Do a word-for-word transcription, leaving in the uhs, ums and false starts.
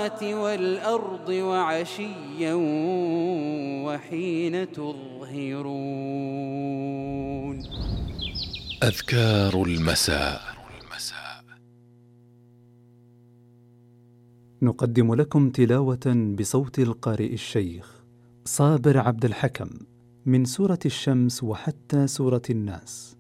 السماوات والأرض وعشيا وحين تظهرون. أذكار المساء. نقدم لكم تلاوة بصوت القارئ الشيخ صابر عبد الحكم من سورة الشمس وحتى سورة الناس.